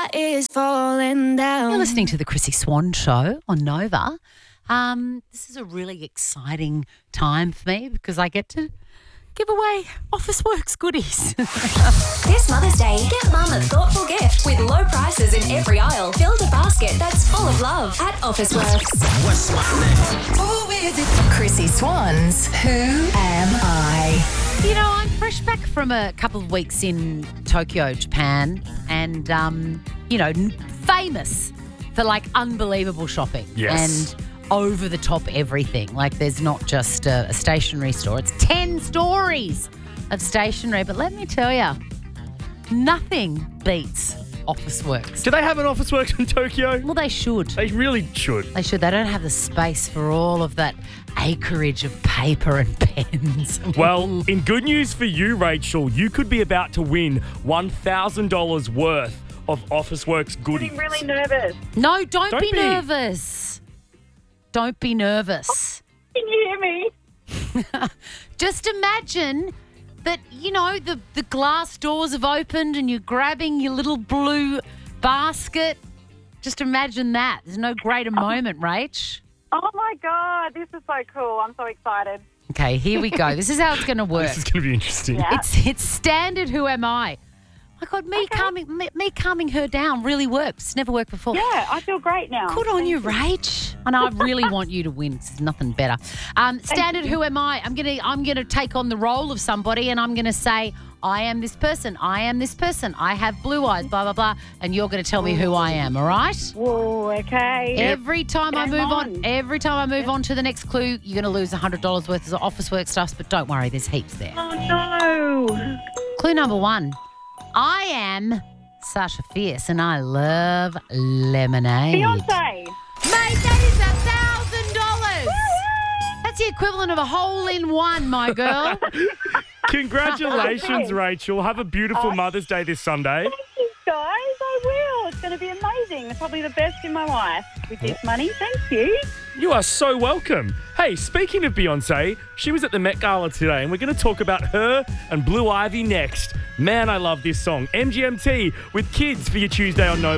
sky is falling down. You're listening to the Chrissy Swan Show on Nova. This is a really exciting time for me because I get to give away Officeworks goodies. This Mother's Day, get Mum a thoughtful gift with low prices in every aisle. Build a basket that's full of love at Officeworks. What's my name? Who is it? Chrissy Swan's Who Am I? You know, I'm fresh back from a couple of weeks in Tokyo, Japan, and, famous for, unbelievable shopping. Yes. And over-the-top everything. There's not just a stationery store. It's 10 stories of stationery. But let me tell you, nothing beats Officeworks. Do they have an Officeworks in Tokyo? Well, they should. They really should. They should. They don't have the space for all of that acreage of paper and pens. Well, in good news for you, Rachel, you could be about to win $1,000 worth of Officeworks goodies. I'm really nervous. No, don't Don't be be. nervous. Don't be nervous. Can you hear me? Just imagine that, the glass doors have opened and you're grabbing your little blue basket. Just imagine that. There's no greater moment, Rach. Oh, my God. This is so cool. I'm so excited. Okay, here we go. This is how it's going to work. This is going to be interesting. Yeah. It's standard Who Am I? My God, me calming her down really works. It's never worked before. Yeah, I feel great now. Good on you, Rach. And I really want you to win. There's nothing better. Standard Who Am I? I'm gonna take on the role of somebody and I'm gonna say, I am this person. I am this person. I have blue eyes, blah, blah, blah. And you're gonna tell me who I am, all right? Whoa, okay. Every time I Game move on to the next clue, you're gonna lose $100 worth of Officeworks stuff, but don't worry, there's heaps there. Oh, no. Clue number 1. I am Sasha Fierce and I love lemonade. Beyonce. Mate, that is $1,000. That's the equivalent of a hole-in-one, my girl. Congratulations, Rachel. Have a beautiful Mother's Day this Sunday. Thank you, guys. I will. It's going to be amazing. It's probably the best in my life with this money. Thank you. You are so welcome. Hey, speaking of Beyonce, she was at the Met Gala today and we're going to talk about her and Blue Ivy next. Man, I love this song. MGMT with Kids for your Tuesday on Nova.